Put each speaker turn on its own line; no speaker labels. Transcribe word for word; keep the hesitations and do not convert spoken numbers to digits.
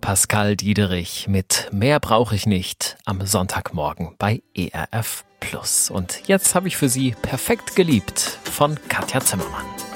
Pascal Diederich mit Mehr brauche ich nicht am Sonntagmorgen bei E R F Plus. Und jetzt habe ich für Sie Perfekt geliebt von Katja Zimmermann.